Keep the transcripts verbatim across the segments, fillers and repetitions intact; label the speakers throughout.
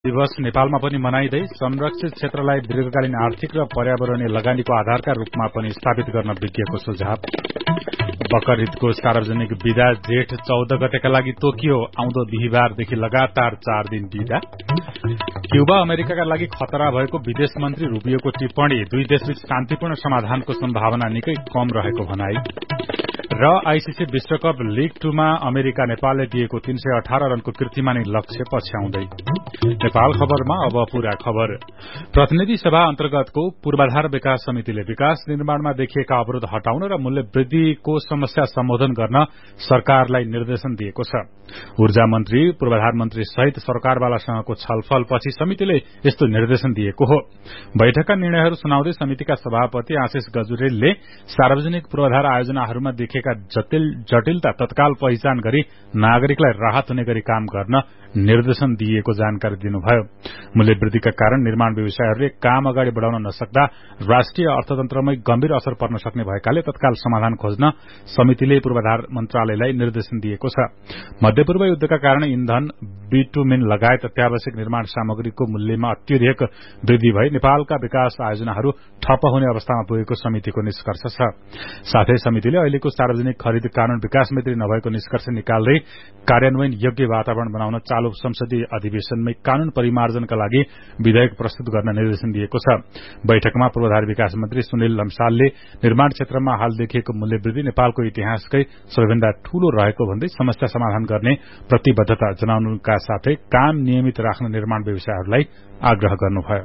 Speaker 1: दिवस नेपालमा पनि मनाइँदै संरक्षित क्षेत्रलाई दीर्घकालीन आर्थिक र पर्यावरणीय लगानीको आधारका रूपमा पनि स्थापित गर्न विज्ञको सुझाव। बकर ईदको सार्वजनिक विदा जेठ चौध गतेका लागि तोकियो, आउँदो बिहिबारदेखि लगातार चार दिन विदा। क्यूबा अमेरिकाका लागि खतरा भएको विदेश मन्त्री रुबियोको टिप्पणी, दुई देशबीच शान्तिपूर्ण समाधानको सम्भावना निकै कम रहेको भनाई। र आईसीसी विश्वकप लीग टूमा अमेरिका नेपालले दिएको तीन सय अठार रनको कीर्तिमानी लक्ष्य पछ्याउँदै। नेपाल खबरमा अब पूरा खबर। प्रतिनिधि सभा अन्तर्गतको पूर्वाधार विकास समितिले विकास निर्माणमा देखिएका अवरोध हटाउन र मूल्य वृद्धिको समस्या सम्बोधन गर्न सरकारलाई निर्देशन दिएको छ। ऊर्जा मन्त्री, पूर्वाधार मन्त्री सहित सरकारवालासँगको छलफलपछि समितिले यस्तो निर्देशन दिएको हो। बैठकका निर्णयहरू सुनाउँदै समितिका सभापति आशिष गजुरेलले सार्वजनिक पूर्वाधार आयोजनाहरूमा देखिएका जटिल जटिलता तत्काल पहिचान गरी नागरिकलाई राहत हुने गरी काम गर्न निर्देशन दिएको जानकारी दिनुभयो। मूल्य वृद्धिका कारण निर्माण व्यवसायहरूले काम अगाडि बढ़ाउन नसक्दा राष्ट्रिय अर्थतन्त्रमै गम्भीर असर पर्न सक्ने भएकाले तत्काल समाधान खोज्न समितिले पूर्वाधार मन्त्रालयलाई निर्देशन दिएको छ। मध्यपूर्व युद्धका कारण इन्धन, बिटुमिन लगायत अत्यावश्यक निर्माण सामग्रीको मूल्यमा अत्यधिक वृद्धि भई नेपालका विकास आयोजनाहरू ठप्प हुने अवस्थामा पुगेको समितिको निष्कर्ष छ। साथै समितिले अहिलेको सार्वजनिक खरिद कानून विकास मैत्री नभएको निष्कर्ष निकाल्दै कार्यान्वयन योग्य वातावरण बनाउन चालू संसदीय अधिवेशनमै कानून परिमार्जनका लागि विधेयक प्रस्तुत गर्न निर्देशन दिएको छ। बैठकमा पूर्वाधार विकास मन्त्री सुनिल लम्सालले निर्माण क्षेत्रमा हाल देखिएको मूल्य वृद्धि नेपालको इतिहासकै सबैभन्दा ठूलो रहेको भन्दै समस्या समाधान गर्ने प्रतिबद्धता जनाउनुका साथै काम नियमित राख्न निर्माण व्यवसायहरूलाई आग्रह गर्नुभयो।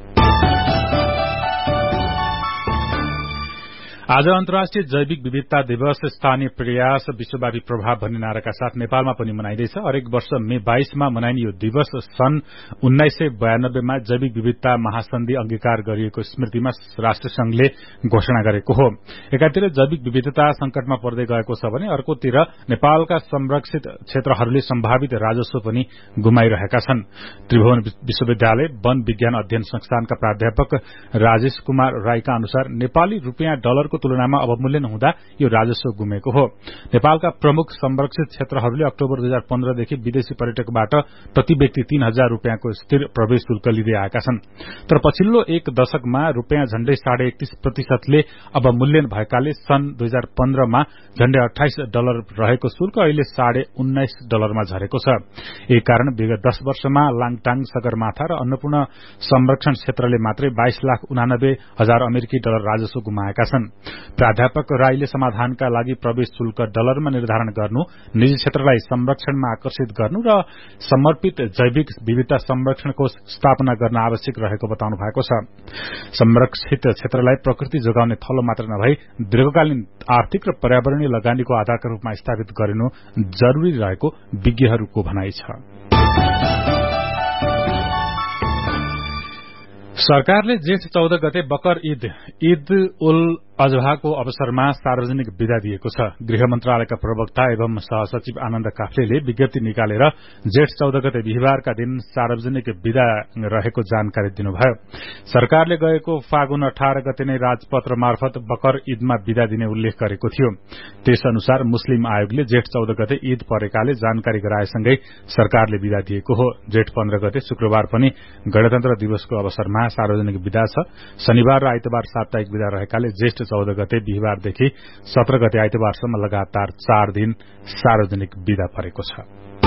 Speaker 1: आज अन्तर्राष्ट्रिय जैविक विविधता दिवस, स्थानीय प्रयास, विश्वव्यापी प्रभाव भन्ने नाराका साथ नेपालमा पनि मनाइँदैछ। हरेक वर्ष मे बाइसमा मनाइने यो दिवस सन् उन्नाइस सय बयानब्बेमा जैविक विविधता महासन्धि अंगीकार गरिएको स्मृतिमा राष्ट्रसंघले घोषणा गरेको हो। एकातिर जैविक विविधता संकटमा पर्दै गएको छ भने अर्कोतिर नेपालका संरक्षित क्षेत्रहरूले सम्भावित राजस्व पनि गुमाइरहेका छन्। त्रिभुवन विश्वविद्यालय वन विज्ञान अध्ययन संस्थानका प्राध्यापक राजेश कुमार राईका अनुसार नेपाली रूपियाँ डलरको तुलनामा अवमूल्यन हुँदा यो राजस्व गुमेको हो। नेपालका प्रमुख संरक्षित क्षेत्रहरूले अक्टोबर दुई हजार पन्ध्रदेखि विदेशी पर्यटकबाट प्रति व्यक्ति तीन हजार रूपियाँको स्थिर प्रवेश शुल्क लिँदै आएका छन्। तर पछिल्लो एक दशकमा रूपियाँ झण्डै साढे एकतीस प्रतिशतले अवमूल्यन भएकाले सन् दुई हजार पन्ध्रमा झण्डै अठाइस डलर रहेको शुल्क अहिले साढे उन्नाइस डलरमा झरेको छ। यही कारण विगत दश वर्षमा लाङटाङ, सगरमाथा र अन्नपूर्ण संरक्षण क्षेत्रले मात्रै बाइस लाख उनानब्बे हजार अमेरिकी डलर राजस्व गुमाएका छन्। प्राध्यापक राईले समाधानका लागि प्रवेश शुल्क डलरमा निर्धारण गर्नु, निजी क्षेत्रलाई संरक्षणमा आकर्षित गर्नु र समर्पित जैविक विविधता संरक्षण कोष स्थापना गर्न आवश्यक रहेको बताउनु भएको छ। संरक्षित क्षेत्रलाई प्रकृति जोगाउने थलो मात्र नभई दीर्घकालीन आर्थिक र पर्यावरणीय लगानीको आधारका रूपमा स्थापित गरिनु जरूरी रहेको विज्ञहरूको भनाइ छ। सरकारले जेठ चौध गते बकर ईद ईद उल अजहाको अवसरमा सार्वजनिक विदा दिएको छ। गृह मन्त्रालयका प्रवक्ता एवं सहसचिव आनन्द काफ्लेले विज्ञप्ति निकालेर जेठ चौध गते बिहिबारका दिन सार्वजनिक विदा रहेको जानकारी दिनुभयो। सरकारले गएको फागुन अठार गते नै राजपत्र मार्फत बकर ईदमा विदा दिने उल्लेख गरेको थियो। त्यस अनुसार मुस्लिम आयोगले जेठ चौध गते ईद परेकाले जानकारी गराएसँगै सरकारले विदा दिएको हो। जेठ पन्ध्र गते शुक्रबार पनि गणतन्त्र दिवसको अवसरमा सार्वजनिक विदा छ। शनिबार र आइतबार साप्ताहिक विदा रहेकाले जेठ चौध गते बिहिबारदेखि सत्र गते आइतबारसम्म लगातार चार दिन सार्वजनिक विदा परेको छ।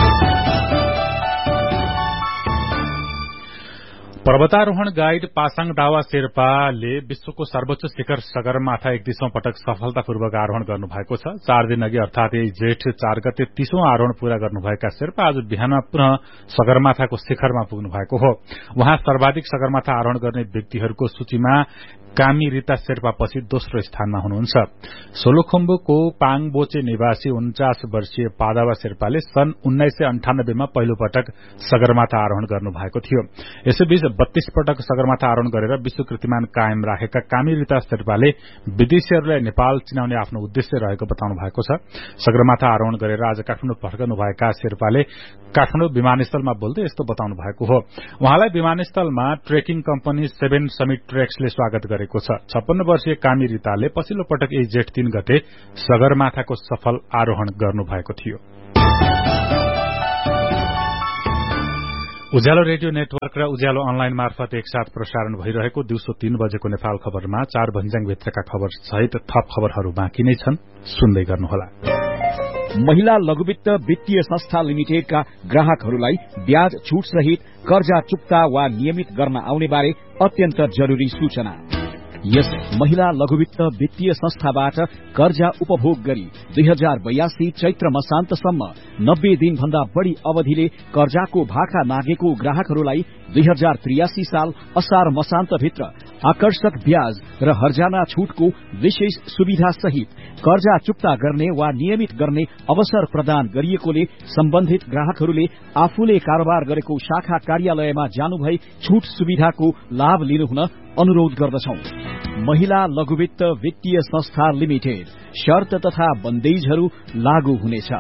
Speaker 1: पर्वतारोहण गाइड पासाङ दावा शेर्पाले विश्वको सर्वोच्च शिखर सगरमाथा एकतीसौं पटक सफलतापूर्वक आरोहण गर्नुभएको छ। चार दिन अघि अर्थात यही जेठ चार गते तीसौं आरोहण पूरा गर्नुभएका शेर्पा आज बिहान पुनः सगरमाथाको शिखरमा पुग्नु भएको हो। उहाँ सर्वाधिक सगरमाथा आरोहण गर्ने व्यक्तिहरूको सूचीमा कामी रिता शेर्पा पछि दोस्रो स्थानमा हुनुहुन्छ। सोलुखुम्बुको पाङबोचे निवासी उन्चास वर्षीय पादावा शेर्पाले सन् उन्नाइस सय अन्ठानब्बेमा पहिलो पटक सगरमाथा आरोहण गर्नुभएको थियो। यसैबीच बत्तीस पटक सगरमाथा आरोहण गरेर विश्व कीर्तिमान कायम राखेका कामी रिता शेर्पाले विदेशीहरूलाई नेपाल चिनाउने आफ्नो उद्देश्य रहेको बताउनु भएको छ। सगरमाथा आरोहण गरेर आज काठमाडौँ फर्कनुभएका शेर्पाले काठमाडौँ विमानस्थलमा बोल्दै यस्तो बताउनु भएको हो। उहाँलाई विमानस्थलमा ट्रेकिङ कम्पनी सेभेन समिट ट्रेक्सले स्वागत गरेको छ। छप्पन्न वर्षीय कामी रिताले पछिल्लो पटक यही जेठ तीन गते सगरमाथाको सफल आरोहण गर्नुभएको थियो। उज्यालो रेडियो नेटवर्क र उज्यालो अनलाइन मार्फत एकसाथ प्रसारण भइरहेको दिउँसो तीन बजेको नेपाल खबरमा चार भन्ज्याङ भित्रका खबर सहित थप खबरहरू बाँकी नै छन्, सुन्दै गर्नुहोला।
Speaker 2: महिला लघुवित्त वित्तीय संस्था लिमिटेडका ग्राहकहरूलाई ब्याज छूट सहित कर्जा चुक्ता वा नियमित गर्न आउने बारे अत्यन्त जरुरी सूचना। यस महिला लघुवित्त वित्तीय संस्थाबाट कर्जा उपभोग गरी दुई हजार बयासी चैत्र मसान्तसम्म नब्बे दिन भन्दा बढ़ी अवधिले कर्जाको भाका मागेको ग्राहकहरूलाई दुई हजार त्रियासी साल असार मसान्त भित्र आकर्षक ब्याज र हर्जाना छूटको विशेष सुविधा सहित कर्जा चुक्ता गर्ने वा नियमित गर्ने अवसर प्रदान गरिएकोले सम्बन्धित ग्राहकहरूले आफूले कारोबार गरेको शाखा कार्यालयमा जानुभई छूट सुविधाको लाभ लिनुहुन अनुरोध गर्दछौं। महिला लघुवित्त वित्तीय संस्था लिमिटेड, शर्त तथा बन्देजहरू लागू हुनेछ।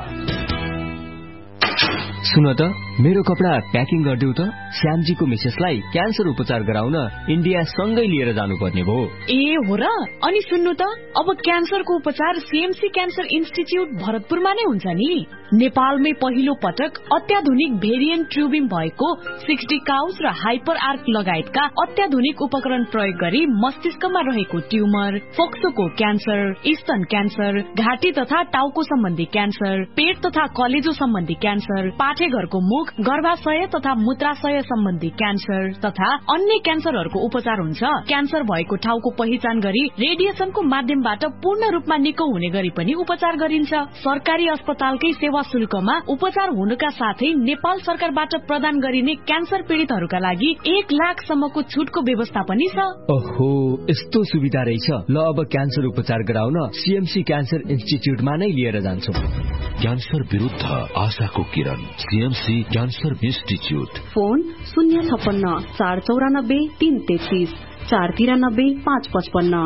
Speaker 3: सुन त, मेरो कपडा प्याकिङ गरिदेऊ त। श्यामजीको मिसेसलाई क्यान्सर उपचार गराउन इन्डिया सँगै लिएर जानुपर्ने भयो।
Speaker 4: ए हो र? अनि सुन्नु त, अब क्यान्सरको उपचार सीएमसी क्यान्सर इन्स्टिच्युट भरतपुरमा नै हुन्छ नि। नेपालमै पहिलो पटक अत्याधुनिक भेरिएन्ट ट्युबिङ भएको सिक्सटी काउज र हाइपर आर्क लगायतका अत्याधुनिक उपकरण प्रयोग गरी मस्तिष्कमा रहेको ट्युमर, फोक्सोको क्यान्सर, स्तन क्यान्सर, घाँटी तथा टाउको सम्बन्धी क्यान्सर, पेट तथा कलेजो सम्बन्धी क्यान्सर, पाठेघरको मुख, गर्भाशय तथा मूत्राशय सम्बन्धी क्यान्सर तथा अन्य क्यान्सरहरूको उपचार हुन्छ। क्यान्सर भएको ठाउँको पहिचान गरी रेडिएसनको माध्यमबाट पूर्ण रूपमा निको हुने गरी पनि उपचार गरिन्छ। सरकारी अस्पतालकै सेवा शुल्कमा उपचार हुनुका साथै नेपाल सरकारबाट प्रदान गरिने क्यान्सर पीड़ितहरूका लागि एक लाख सम्मको छुटको व्यवस्था पनि छ।
Speaker 3: ओहो, यस्तो सुविधा रहेछ। ल, अब क्यान्सर उपचार गराउन सीएमसी क्यान्सर इन्स्टिच्युटमा नै लिएर जान्छौं।
Speaker 5: क्यान्सर विरुद्ध आशाको किरण, सीएमसी क्यान्सर इन्स्टिच्युट।
Speaker 6: फोन शून्य छप्पन्न चार चौरानब्बे तीन तेत्तीस चार तिरानब्बे पाँच पचपन्न।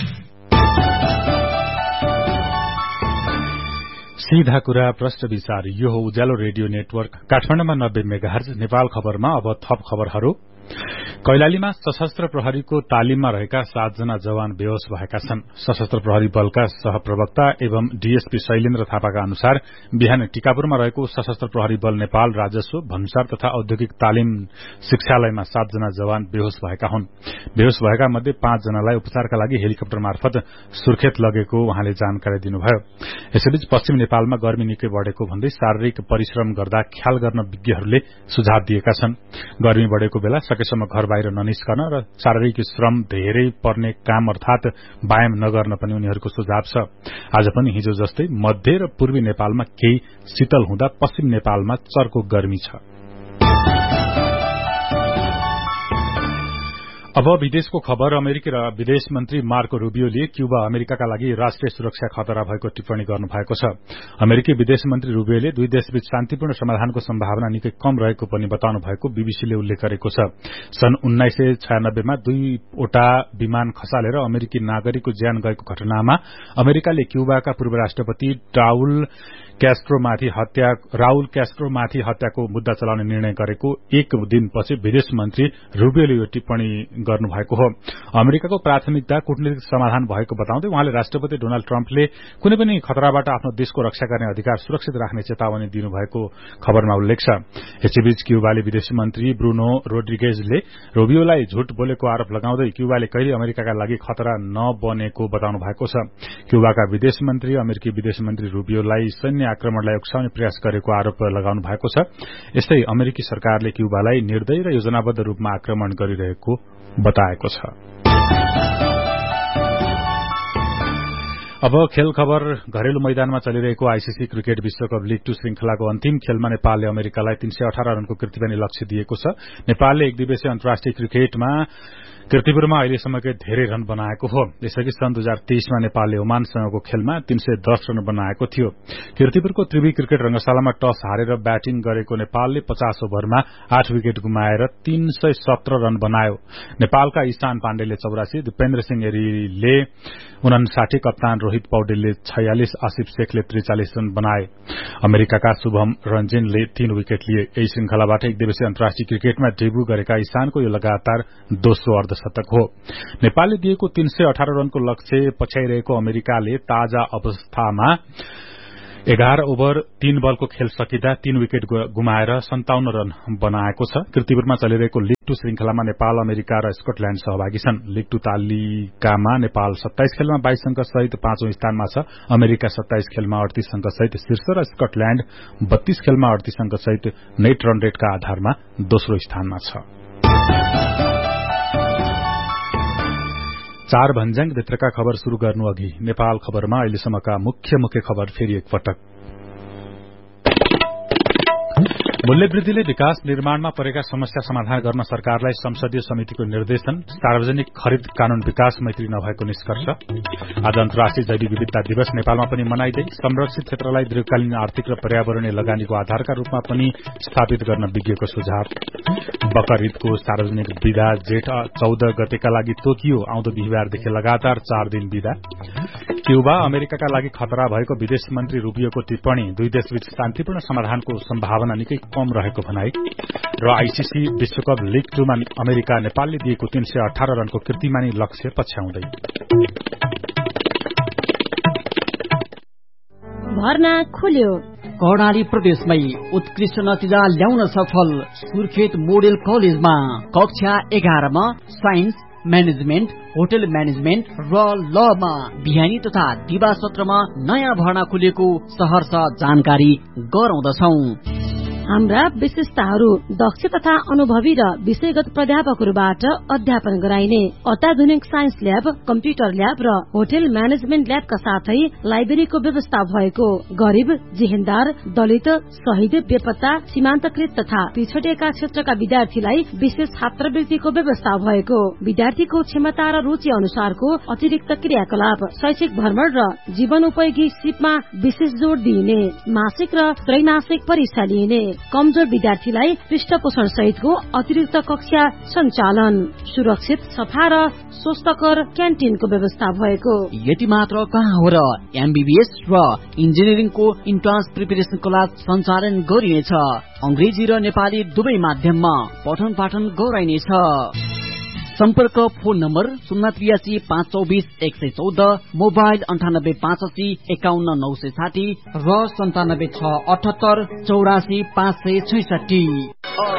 Speaker 1: सीधा कुरा, प्रश्न विचार। यो हो उज्यालो रेडियो नेटवर्क काठमाडौँमा नब्बे मेगाहर्ज। नेपाल खबरमा अब थप खबरहरू। कैलालीमा सशस्त्र प्रहरीको तालिममा रहेका सातजना जवान बेहोश भएका छन्। सशस्त्र प्रहरी बलका सहप्रवक्ता एवं डीएसपी शैलेन्द्र थापाका अनुसार बिहान टिकापुरमा रहेको सशस्त्र प्रहरी बल नेपाल राजस्व, भन्सार तथा औद्योगिक तालिम शिक्षालयमा सातजना जवान बेहोश भएका हुन्। बेहोश भएका मध्ये पाँचजनालाई उपचारका लागि हेलिकप्टर मार्फत सुर्खेत लगेको उहाँले जानकारी दिनुभयो। यसैबीच पश्चिम नेपालमा गर्मी निकै बढ़ेको भन्दै शारीरिक परिश्रम गर्दा ख्याल गर्न विज्ञहरूले सुझाव दिएका छन्। गर्मी बढ़ेको बेला सकेसम्म घर बाहिर ननिस्कन र शारीरिक श्रम धेरै पर्ने काम अर्थात व्यायाम नगर्न पनि उनीहरूको सुझाव छ। आज पनि हिजो जस्तै मध्य र पूर्वी नेपालमा केही शीतल हुँदा पश्चिम नेपालमा चर्को गर्मी छ। अब विदेशको खबर। अमेरिकी र विदेश मन्त्री मार्को रूबियोले क्यूबा अमेरिकाका लागि राष्ट्रिय सुरक्षा खतरा भएको टिप्पणी गर्नु भएको छ। अमेरिकी विदेश मन्त्री रूबियोले दुई देशबीच शान्तिपूर्ण समाधानको सम्भावना निकै कम रहेको पनि बताउनु भएको बीबीसीले उल्लेख गरेको छ। सन् उन्नाइस सय छयानब्बेमा दुईवटा विमान खसालेर अमेरिकी नागरिकको ज्यान गएको घटनामा अमेरिकाले क्यूबाका पूर्व राष्ट्रपति राउल क्यास्ट्रोमाथि हत्या राउल क्यास्ट्रोमाथि हत्याको मुद्दा चलाउने निर्णय गरेको एक दिनपछि विदेश मन्त्री रूबियोले यो टिप्पणी गर्नुभएको हो। अमेरिकाको प्राथमिकता कूटनीतिक समाधान भएको बताउँदै उहाँले राष्ट्रपति डोनाल्ड ट्रम्पले कुनै पनि खतराबाट आफ्नो देशको रक्षा गर्ने अधिकार सुरक्षित राख्ने चेतावनी दिनुभएको खबरमा उल्लेख छ। यसैबीच क्यूबाली विदेश मन्त्री ब्रुनो रोड्रिगेजले रूबियोलाई झूट बोलेको आरोप लगाउँदै क्यूबाले कहिले अमेरिकाका लागि खतरा नबनेको बताउनु भएको छ। क्यूबाका विदेश मन्त्री अमेरिकी विदेश मन्त्री रूबियोलाई सैन्य आक्रमणलाई उक्साउने प्रयास गरेको आरोप लगाउनु भएको छ। यस्तै अमेरिकी सरकारले क्यूबालाई निर्दयी र योजनाबद्ध रूपमा आक्रमण गरिरहेको बताएको छ। अब खेल खबर। घरेलु मैदानमा चलिरहेको आईसीसी क्रिकेट विश्वकप लीग टू श्रृंखलाको अन्तिम खेलमा नेपालले अमेरिकालाई तीन सय अठार रनको कीर्तिमानी लक्ष्य दिएको छ। नेपालले एक दिवसीय अन्तर्राष्ट्रिय क्रिकेटमा कीर्तिपुरमा अहिलेसम्मकै धेरै रन बनाएको हो। यसअघि सन् दुई हजार तेइसमा नेपालले ओमानसँगको खेलमा तीन सय दस रन बनाएको थियो। कीर्तिपुरको त्रिवी क्रिकेट रंगशालामा टस हारेर ब्याटिङ गरेको नेपालले पचास ओभरमा आठ विकेट गुमाएर तीन सय सत्र रन बनायो। नेपालका ईशान पाण्डेले चौरासी, दिपेन्द्र सिंह एरीले उनासाठी, कप्तान रोहित पौडेलले छयालिस, आसिफ शेखले त्रिचालिस रन बनाए। अमेरिकाका शुभम रञ्जिनले तीन विकेट लिए। यही श्रृंखलाबाट एक दिवसीय अन्तर्राष्ट्रिय क्रिकेटमा डेब्यू गरेका ईशानको यो लगातार दोस्रो अर्धशतक हो। नेपालले दिएको तीन सय अठार रनको लक्ष्य पछ्याइरहेको अमेरिकाले ताजा अवस्थामा एघार ओभर तीन बलको खेल सकिँदा तीन विकेट गुमाएर सन्ताउन्न रन बनाएको छ। कीर्तिपुरमा चलिरहेको लीग टू श्रृंखलामा नेपाल, अमेरिका र स्कटल्याण्ड सहभागी छन्। लीग टू तालिकामा नेपाल सत्ताइस खेलमा बाइस अंक सहित पाँचौं स्थानमा छ। अमेरिका सत्ताइस खेलमा अडतीस अंक सहित शीर्ष र स्कटल्याण्ड बत्तीस खेलमा अडतीस अंक सहित नेट रन रेटका आधारमा दोस्रो स्थानमा छ। चार भन्ज्याङ भित्रका खबर शुरू गर्नु अघि नेपाल खबरमा अहिलेसम्मका मुख्य मुख्य खबर फेरि एकपटक। मूल्यवृद्धिले विकास निर्माणमा परेका समस्या समाधान गर्न सरकारलाई संसदीय समितिको निर्देशन। सार्वजनिक खरिद कानून विकास मैत्री नभएको निष्कर्ष। आज अन्तर्राष्ट्रिय जैविक विविधता दिवस नेपालमा पनि मनाइँदै संरक्षित क्षेत्रलाई दीर्घकालीन आर्थिक र पर्यावरणीय लगानीको आधारका रूपमा पनि स्थापित गर्न विज्ञको सुझाव। बकर ईदको सार्वजनिक विदा जेठ चौध गतेका लागि तोकियो। आउँदो बिहिबारदेखि लगातार चार दिन विदा। क्यूबा अमेरिकाका लागि खतरा भएको विदेश मन्त्री रुबियोको टिप्पणी। दुई देशबीच शान्तिपूर्ण समाधानको सम्भावना निकै कम रहेको भनाई। र आईसीसी विश्वकप लीग टूमा अमेरिका नेपालले दिएको तीन सय अठार रनको कीर्तिमानी लक्ष्य पछ्याउँदै।
Speaker 7: भर्ना खुल्यो। कर्णाली प्रदेशमै उत्कृष्ट नतिजा ल्याउन सफल सुर्खेत मोडेल कलेजमा कक्षा एघारमा साइन्स, म्यानेजमेन्ट, होटल म्यानेजमेन्ट र लमा बिहानी तथा दिवा सत्रमा नयाँ भर्ना खुलेको सहर्ष जानकारी गराउँदछौं। हाम्रा विशेषताहरू दक्ष तथा अनुभवी र विषयगत प्राध्यापकहरूबाट अध्यापन गराइने अत्याधुनिक साइन्स ल्याब, कम्प्युटर ल्याब र होटल म्यानेजमेन्ट ल्याबका साथै लाइब्रेरीको व्यवस्था भएको। गरीब, जेहेन्दार, दलित, शहीद, बेपत्ता, सीमान्तकृत तथा पिछडिएका क्षेत्रका विद्यार्थीलाई विशेष छात्रवृत्तिको व्यवस्था भएको। विद्यार्थीको क्षमता र रुचि अनुसारको अतिरिक्त क्रियाकलाप, शैक्षिक भ्रमण र जीवनोपयोगी सिपमा विशेष जोड़ दिइने। मासिक र त्रैमासिक परीक्षा लिइने। कमजोर विद्यार्थीलाई पृष्ठपोषण सहितको अतिरिक्त कक्षा सञ्चालन। सुरक्षित, सफा र स्वस्थकर क्यान्टिनको व्यवस्था भएको। यति मात्र कहाँ हो र एमबीबीएस र इन्जिनियरिङको इन्ट्रान्स प्रिपरेसन क्लास सञ्चालन गरिनेछ। अंग्रेजी र नेपाली दुवै माध्यममा पठन पाठन गराइनेछ। सम्पर्क फोन नम्बर शून्य त्रियासी पाँच चौबिस एक सय चौध, मोबाइल अन्ठानब्बे पाँच अस्सी एकाउन्न नौ सय साठी र सन्तानब्बे छ अठहत्तर चौरासी पाँच सय छैसठी।